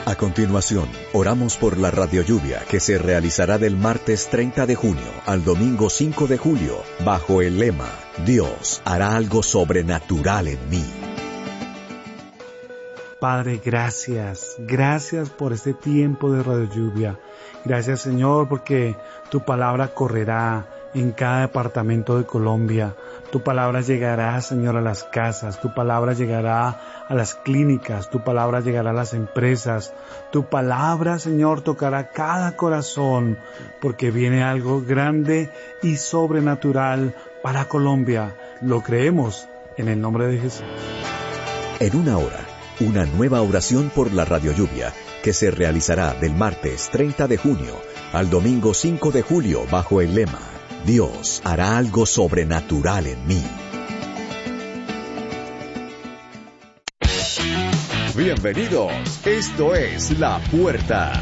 A continuación, oramos por la radiolluvia que se realizará del martes 30 de junio al domingo 5 de julio, bajo el lema, Dios hará algo sobrenatural en mí. Padre, gracias por este tiempo de radiolluvia. Gracias, Señor, porque tu palabra correrá en cada departamento de Colombia. Tu palabra llegará, Señor, a las casas. Tu palabra llegará a las clínicas. Tu palabra llegará a las empresas. Tu palabra, Señor, tocará cada corazón, porque viene algo grande y sobrenatural para Colombia. Lo creemos en el nombre de Jesús. En una hora, una nueva oración por la radiolluvia que se realizará del martes 30 de junio al domingo 5 de julio bajo el lema, Dios hará algo sobrenatural en mí. Bienvenidos, esto es La Puerta.